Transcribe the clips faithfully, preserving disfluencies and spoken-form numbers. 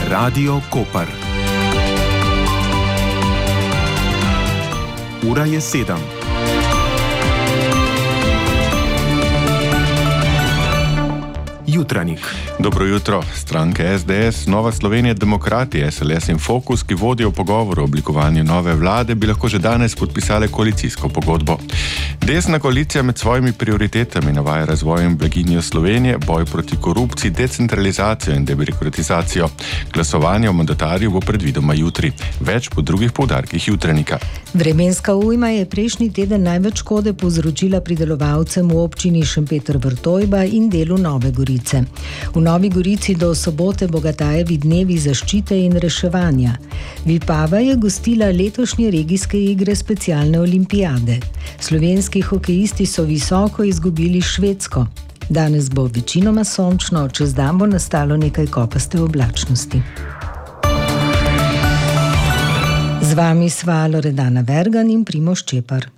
Radio Koper. Ura je sedem. Jutranjik. Dobro jutro. Stranke S D S, Nova Slovenija, Demokrati, S L S in Fokus, ki vodijo pogovor o oblikovanju nove vlade, bi lahko že danes podpisale koalicijsko pogodbo. Desna koalicija med svojimi prioritetami navaja razvoj in blaginjo Slovenije, boj proti korupciji, decentralizacijo in debirokratizacijo. Glasovanje o mandatarju bo predvidoma jutri. Več po drugih poudarkih jutranjika. Vremenska ujma je prejšnji teden največ škode povzročila pridelovalcem v občini Šempeter-Vrtojba in delu Nove Gorice. V Novi Gorici do sobote Bogatajevi dnevi zaščite in reševanja. Vipava je gostila letošnje regijske igre specialne olimpijade. Slovenski hokejisti so visoko izgubili Švedsko. Danes bo večinoma sončno, čez dan bo nastalo nekaj kopaste oblačnosti. Z vami sva Loredana Vergan in Primož Čepar.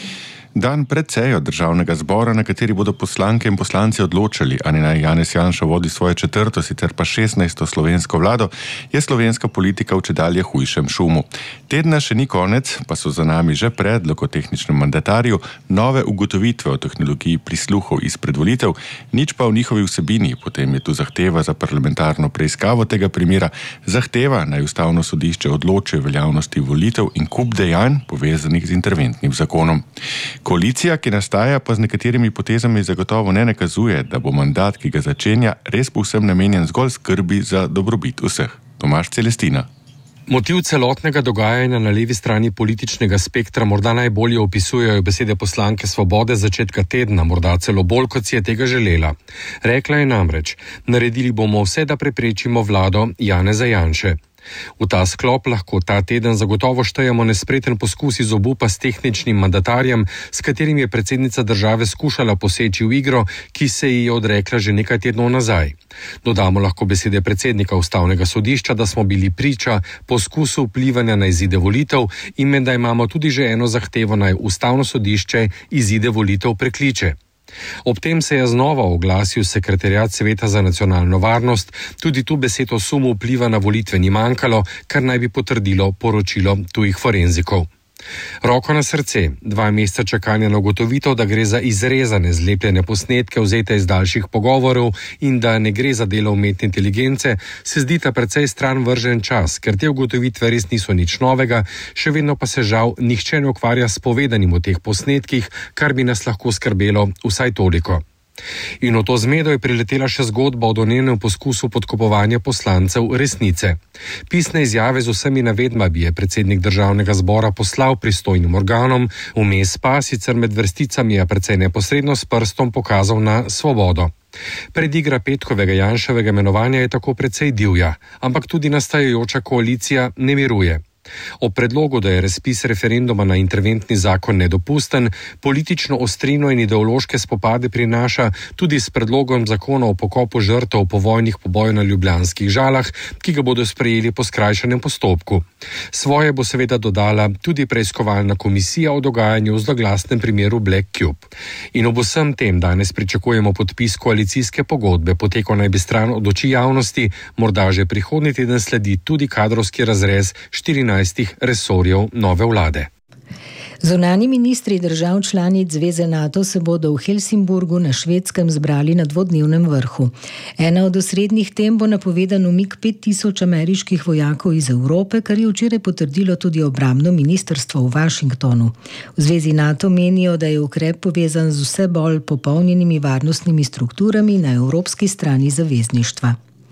Dan pred sejo državnega zbora, na kateri bodo poslanke in poslanci odločali, ali naj Janez Janša vodi svojo četrto, sicer pa šestnajsto slovensko vlado, je slovenska politika v čedalje hujšem šumu. Tedna še ni konec, pa so za nami že predlog o tehničnem mandatarju, nove ugotovitve o tehnologiji prisluhov izpred volitev, nič pa o njihovi vsebini. Potem je tu zahteva za parlamentarno preiskavo tega primera, zahteva naj ustavno sodišče odloči o veljavnosti volitev in kup dejanj povezanih z interventnim zakonom. Koalicija, ki nastaja, pa z nekaterimi potezami zagotovo ne nakazuje, da bo mandat, ki ga začenja, res povsem namenjen zgolj skrbi za dobrobit vseh. Tomaž Celestina. Motiv celotnega dogajanja na levi strani političnega spektra morda najbolje opisujejo besede poslanke Svobode z začetka tedna, morda celo bolj, kot si je tega želela. Rekla je namreč: naredili bomo vse, da preprečimo vlado Janeza Janše. V ta sklop lahko ta teden zagotovo štejemo nespreten poskus iz obupa s tehničnim mandatarjem, s katerim je predsednica države skušala poseči v igro, ki se ji je odrekla že nekaj tednov nazaj. Dodamo lahko besede predsednika ustavnega sodišča, da smo bili priča poskusu vplivanja na izide volitev in menda imamo tudi že eno zahtevo, naj ustavno sodišče izide volitev prekliče. Ob tem se je znova oglasil sekretariat Sveta za nacionalno varnost, tudi tu besed o sumu vpliva na volitve ni manjkalo, kar naj bi potrdilo poročilo tujih forenzikov. Roko na srce, dva meseca čakanja na ugotovitev, da gre za izrezane, zlepljene posnetke vzete iz daljših pogovorov in da ne gre za delo umetne inteligence, se zdita precej stran vržen čas, ker te ugotovitve res niso nič novega, še vedno pa se žal nihče ne ukvarja s povedanim o teh posnetkih, kar bi nas lahko skrbelo vsaj toliko. In v to zmedo je priletela še zgodba o domnevnem poskusu podkupovanja poslancev Resnice. Pisne izjave z vsemi navedbami je predsednik državnega zbora poslal pristojnim organom, vmes pa sicer med vrsticami je precej neposredno s prstom pokazal na Svobodo. Predigra petkovega Janševega imenovanja je tako precej divja, ampak tudi nastajajoča koalicija ne miruje. O predlogu, da je razpis referenduma na interventni zakon nedopusten, politično ostrino in ideološke spopade prinaša tudi s predlogom zakona o pokopu žrtev povojnih pobojev na ljubljanskih Žalah, ki ga bodo sprejeli po skrajšanem postopku. Svoje bo seveda dodala tudi preiskovalna komisija o dogajanju v zloglasnem primeru Black Cube. In ob vsem tem danes pričakujemo podpis koalicijske pogodbe, potekal naj bi stran od oči javnosti, morda že prihodnji teden sledi tudi kadrovski razrez štirinajstih resorjev nove vlade. Zunanji ministri držav članic Zveze NATO se bodo v Helsinburgu na Švedskem zbrali na dvodnevnem vrhu. Ena od osrednjih tem bo napovedan umik pet tisoč ameriških vojakov iz Evrope, kar je včeraj potrdilo tudi obrambno ministrstvo v Washingtonu. V Zvezi NATO menijo, da je ukrep povezan z vse bolj popolnjenimi varnostnimi strukturami na evropski strani zavezništva.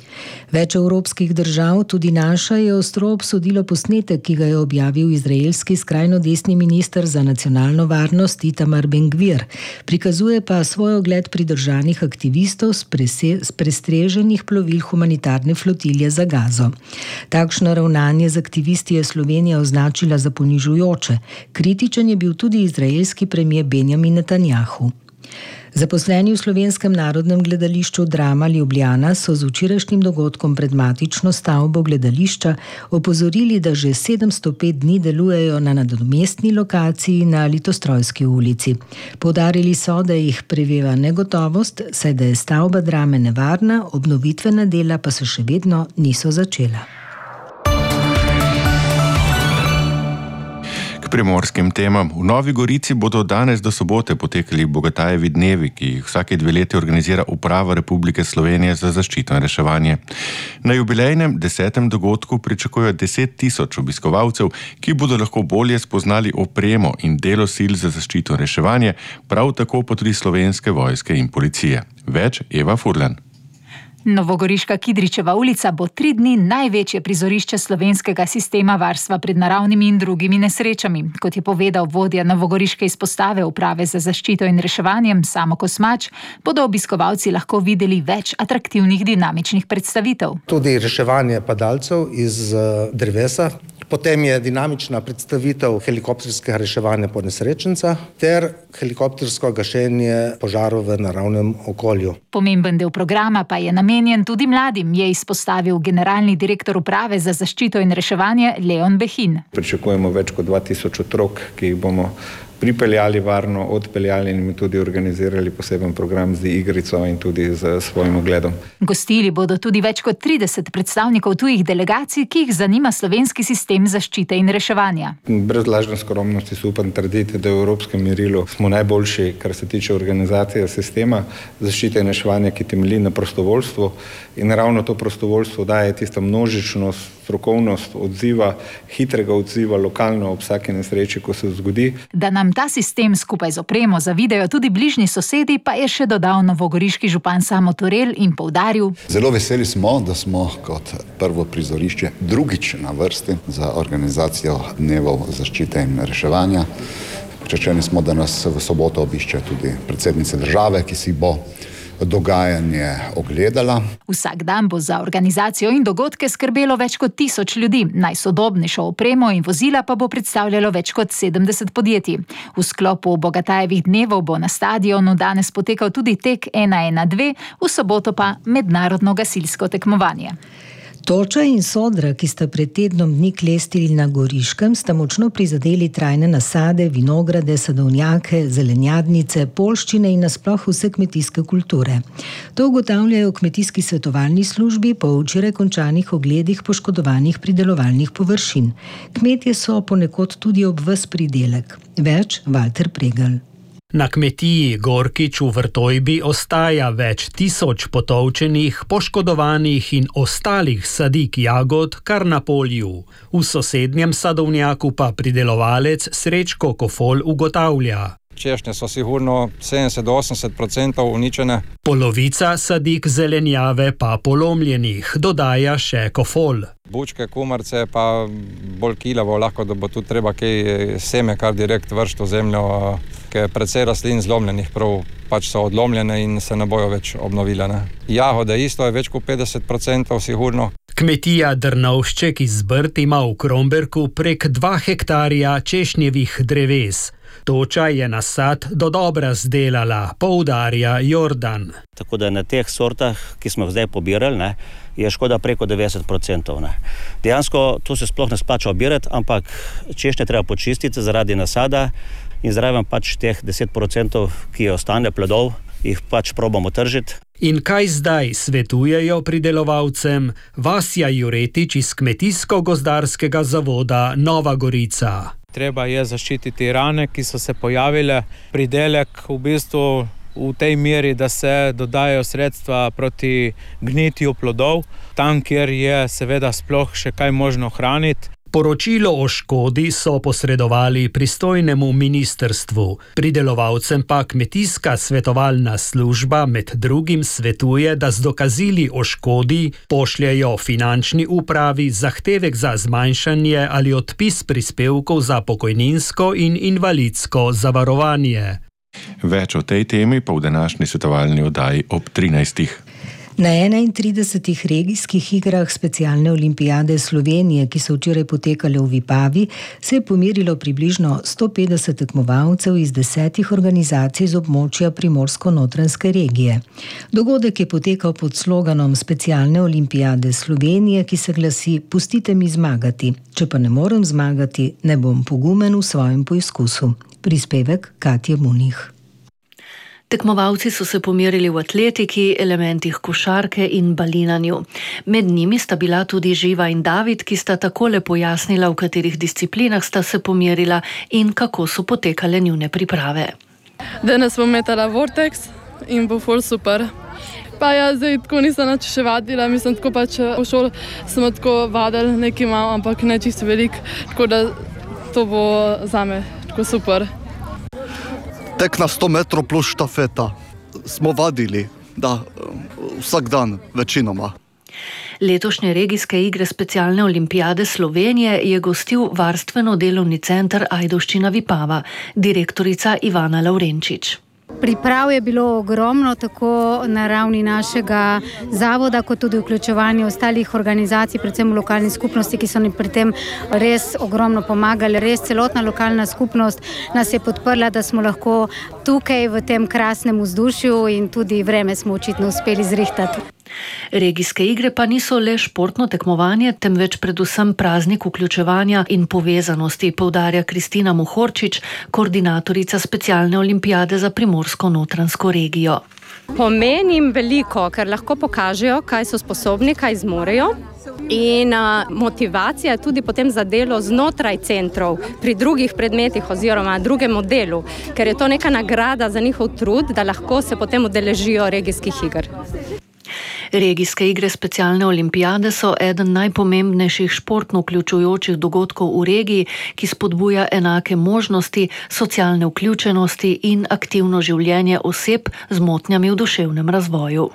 Več evropskih držav, tudi naša, je ostro obsodilo posnetek, ki ga je objavil izraelski skrajno desni minister za nacionalno varnost Itamar Ben-Gvir. Prikazuje pa svoj ogled pridržanih aktivistov s, prese, s prestreženih plovil humanitarne flotilje za Gazo. Takšno ravnanje z aktivisti je Slovenija označila za ponižujoče. Kritičen je bil tudi izraelski premier Benjamin Netanjahu. Zaposleni v Slovenskem narodnem gledališču Drama Ljubljana so z včerajšnjim dogodkom pred matično stavbo gledališča opozorili, da že sedemsto pet dni delujejo na nadomestni lokaciji na Litostrojski ulici. Poudarili so, da jih preveva negotovost, saj da je stavba Drame nevarna, obnovitvena dela pa se še vedno niso začela. Primorskim temam. V Novi Gorici bodo danes do sobote potekali Bogatajevi dnevi, ki jih vsake dve leti organizira Uprava Republike Slovenije za zaščito in reševanje. Na jubilejnem desetem dogodku pričakujejo deset tisoč obiskovalcev, ki bodo lahko bolje spoznali opremo in delo sil za zaščito in reševanje, prav tako pa tudi Slovenske vojske in policije. Več Eva Furlan. Novogoriška Kidričeva ulica bo tri dni največje prizorišče slovenskega sistema varstva pred naravnimi in drugimi nesrečami. Kot je povedal vodja novogoriške izpostave Uprave za zaščito in reševanje Samo Kosmač, bodo obiskovalci lahko videli več atraktivnih dinamičnih predstavitev. Tudi reševanje padalcev iz drevesa. Potem je dinamična predstavitev helikopterskega reševanja ponesrečenca ter helikoptersko gašenje požarov v naravnem okolju. Pomemben del programa pa je namenjen tudi mladim, je izpostavil generalni direktor Uprave za zaščito in reševanje Leon Behin. Pričakujemo več kot dva tisoč otrok, ki jih bomo pripeljali varno, odpeljali in tudi organizirali poseben program z igrico in tudi z svojim ogledom. Gostili bodo tudi več kot trideset predstavnikov tujih delegacij, ki jih zanima slovenski sistem zaščite in reševanja. Brez lažne skromnosti si upam trditi, da v evropskem merilu smo najboljši, kar se tiče organizacije sistema zaščite in reševanja, ki temelji na prostovoljstvu, in ravno to prostovoljstvo daje tista množičnost, strokovnost odziva, hitrega odziva lokalno ob vsaki nesreči, ko se zgodi. Da nam ta sistem skupaj z opremo zavidajo tudi bližnji sosedi, pa je še dodal novogoriški župan Samo Torel in poudaril: Zelo veseli smo, da smo kot prvo prizorišče drugič na vrsti za organizacijo dnevov zaščite in reševanja. Pričačeni smo, da nas v soboto obišče tudi predsednica države, ki si bo dogajanje ogledala. Vsak dan bo za organizacijo in dogodke skrbelo več kot tisoč ljudi. Najsodobnejšo opremo in vozila pa bo predstavljalo več kot sedemdeset podjetij. V sklopu Bogatajevih dnevov bo na stadionu danes potekal tudi tek ena ena dve, v soboto pa mednarodno gasilsko tekmovanje. Toča in Sodra, ki sta pred tednom dni klestili na Goriškem, sta močno prizadeli trajne nasade, vinograde, sadovnjake, zelenjadnice, poljščine in nasploh vse kmetijske kulture. To ugotavljajo v kmetijski svetovalni službi po včeraj končanih ogledih poškodovanih pridelovalnih površin. Kmetje so ponekod tudi ob ves pridelek. Več Valter Pregl. Na kmetiji Gorkič v Vrtojbi ostaja več tisoč potolčenih, poškodovanih in ostalih sadik jagod kar na polju. V sosednjem sadovnjaku pa pridelovalec Srečko Kofol ugotavlja: Češnje so sigurno sedemdeset do osemdeset procentov uničene. Polovica sadik zelenjave pa polomljenih, dodaja še Kofol. Bučke, kumarce pa bolj kilavo, lahko da bo tudi treba kaj seme kar direkt vršt v zemljo, ker je precej rastlin zlomljenih, prav pač so odlomljene in se ne bojo več obnovile. Ne? Jahode isto je več kot petdeset procentov sigurno. Kmetija Drnovšček iz Brd ima v Kromberku prek dva hektarja češnjevih dreves. Toča je nasad dodobra zdelala, poudarja Jordan. Tako da na teh sortah, ki smo jih zdaj pobirali, ne, je škoda preko devetdeset procentov. Ne. Dejansko to se sploh ne splača obirati, ampak češnje treba počistiti zaradi nasada in zraven pač teh deset procentov, ki ostane plodov, jih pač probamo tržiti. In kaj zdaj svetujejo pridelovalcem? Vasja Juretič iz Kmetijsko-gozdarskega zavoda Nova Gorica. Treba je zaščititi rane, ki so se pojavile. Pridelek v bistvu v tej meri, da se dodajo sredstva proti gnitju plodov, tam, kjer je seveda sploh še kaj možno hraniti. Poročilo o škodi so posredovali pristojnemu ministrstvu. Pridelovalcem pa kmetijska svetovalna služba med drugim svetuje, da z dokazili o škodi pošljejo finančni upravi zahtevek za zmanjšanje ali odpis prispevkov za pokojninsko in invalidsko zavarovanje. Več o tej temi pa v današnji svetovalni oddaji ob trinajstih. Na enaintridesetih regijskih igrah specialne olimpijade Slovenije, ki so včeraj potekale v Vipavi, se je pomerilo približno sto petdeset tekmovalcev iz desetih organizacij z območja Primorsko-notranjske regije. Dogodek je potekal pod sloganom specialne olimpijade Slovenije, ki se glasi: "Pustite mi zmagati, če pa ne morem zmagati, ne bom pogumen v svojem poizkusu." Prispevek Katje Munih. Tekmovalci so se pomerili v atletiki, elementih košarke in balinanju. Med njimi sta bila tudi Živa in David, ki sta takole pojasnila, v katerih disciplinah sta se pomerila in kako so potekale njune priprave. Danes bom metala Vortex in bo ful super. Pa ja, zdaj tako nisem nič še vadila, mislim, tako pač v šoli smo tako vadili nekaj malo, ampak ne čisto veliko, tako da to bo zame tako super. Tek na sto metrov plus štafeta. Smo vadili, da, vsak dan, večinoma. Letošnje regijske igre specialne olimpijade Slovenije je gostil varstveno-delovni center Ajdovščina Vipava, direktorica Ivana Lavrenčič. Priprav je bilo ogromno, tako na ravni našega zavoda, kot tudi vključevanje ostalih organizacij, predvsem v lokalni skupnosti, ki so nam pri tem res ogromno pomagali. Res celotna lokalna skupnost nas je podprla, da smo lahko tukaj v tem krasnem vzdušju in tudi vreme smo očitno uspeli zrihtati. Regijske igre pa niso le športno tekmovanje, temveč predvsem praznik vključevanja in povezanosti, poudarja Kristina Mohorčič, koordinatorica specialne olimpijade za Primorsko-notranjsko regijo. Pomenim veliko, ker lahko pokažejo, kaj so sposobni, kaj zmorejo. In a, motivacija je tudi potem za delo znotraj centrov, pri drugih predmetih oziroma drugem modelu, ker je to neka nagrada za njihov trud, da lahko se potem udeležijo regijskih iger. Regijske igre specialne olimpijade so eden najpomembnejših športno vključujočih dogodkov v regiji, ki spodbuja enake možnosti, socialne vključenosti in aktivno življenje oseb z motnjami v duševnem razvoju.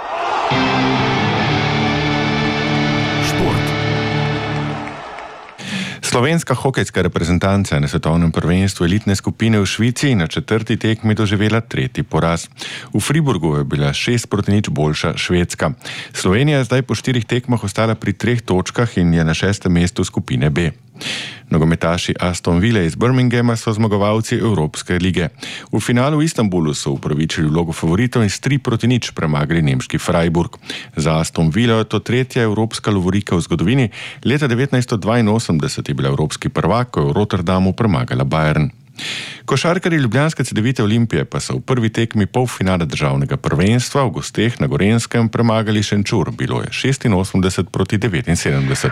Slovenska hokejska reprezentanca na svetovnem prvenstvu elitne skupine v Švici na četrti tekmi doživela tretji poraz. V Friburgu je bila šest proti nič boljša Švedska. Slovenija je zdaj po štirih tekmah ostala pri treh točkah in je na šestem mestu skupine B. Nogometaši Aston Ville iz Birminghama so zmagovalci Evropske lige. V finalu v Istanbulu so upravičili vlogo favoritov in s tri proti nič premagali nemški Freiburg. Za Aston Ville je to tretja evropska lovorika v zgodovini. Leta devetnajststo dvainosemdeset je bila evropski prvak, ko je v Rotterdamu premagala Bayern. Košarkarji ljubljanske Cedevite Olimpije pa so v prvi tekmi polfinala državnega prvenstva v gosteh na Gorenjskem premagali Šenčur. Bilo je šestinosemdeset proti devetinsedemdeset.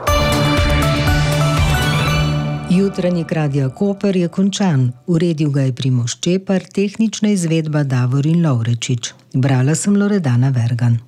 Jutranjik Radia Koper je končan. Uredil ga je Primož Čepar, tehnična izvedba Davorin Lovrečič. Brala sem Loredana Vergan.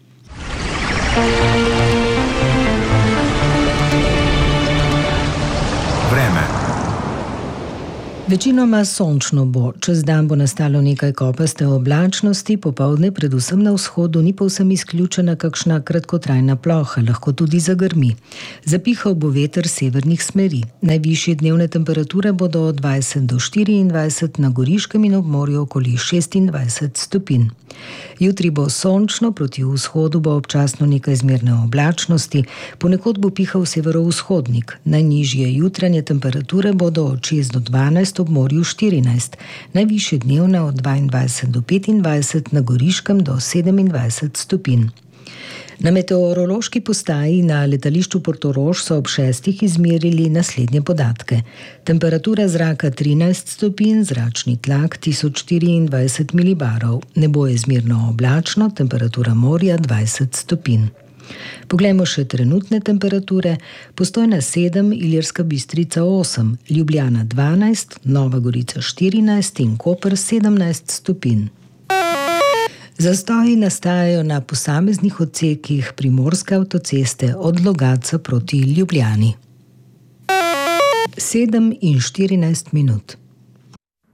Vreme. Večinoma sončno bo, čez dan bo nastalo nekaj kopaste oblačnosti, popoldne predvsem na vzhodu ni povsem izključena kakšna kratkotrajna ploha, lahko tudi zagrmi. Zapihal bo veter severnih smeri. Najvišje dnevne temperature bodo od dvajset do štiriindvajset, na Goriškem in ob morju okoli šestindvajset stopinj. Jutri bo sončno, proti vzhodu bo občasno nekaj zmerne oblačnosti, ponekod bo pihal severovzhodnik. Najnižje jutranje temperature bodo od šest do dvanajst, ob morju štirinajst, najvišje dnevne od dvaindvajset do petindvajset, na Goriškem do sedemindvajset stopinj. Na meteorološki postaji na letališču Portorož so ob šestih izmerili naslednje podatke. Temperatura zraka trinajst stopinj, zračni tlak tisoč štiriindvajset milibarov. Nebo je zmerno oblačno, temperatura morja dvajset stopinj. Poglejmo še trenutne temperature. Postojna sedem, Ilirska Bistrica osem, Ljubljana dvanajst, Nova Gorica štirinajst in Koper sedemnajst stopinj. Zastoji nastajajo na posameznih odsekih primorske avtoceste od Logatca proti Ljubljani. sedem in štirinajst minut.